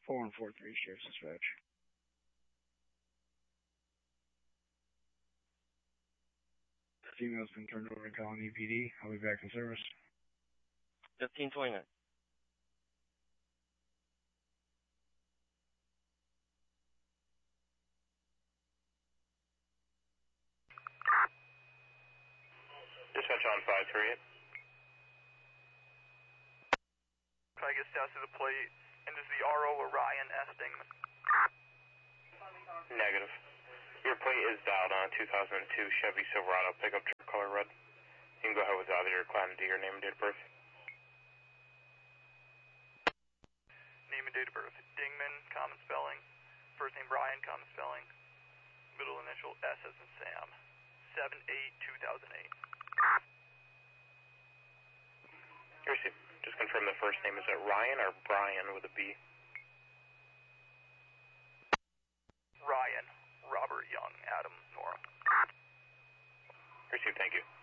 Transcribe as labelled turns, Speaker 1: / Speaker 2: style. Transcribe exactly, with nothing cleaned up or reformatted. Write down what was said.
Speaker 1: four one four three, Sheriff's Dispatch. Female's been turned over to Colony P D. I'll be back in service.
Speaker 2: fifteen twenty-nine.
Speaker 3: Dispatch on five three eight.
Speaker 4: Can I get stats to the plate? And is the R O Orion S. Dingman?
Speaker 3: Negative. Your plate is dialed on a two thousand two Chevy Silverado pickup truck color red. You can go ahead with either your Class D or name and date of birth.
Speaker 4: Name and date of birth. Dingman, common spelling. First name Brian, common spelling. Middle initial S as in Sam. seven eight two thousand eight.
Speaker 3: Your receipt. Just confirm the first name. Is it Ryan or Brian with a B?
Speaker 4: Ryan. Robert Young. Adam Nora.
Speaker 3: Received. Thank you.